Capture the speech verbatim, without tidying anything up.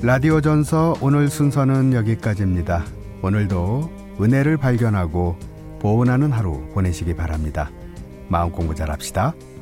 라디오 전서 오늘 순서는 여기까지입니다. 오늘도 은혜를 발견하고 보온하는 하루 보내시기 바랍니다. 마음 공부 잘합시다.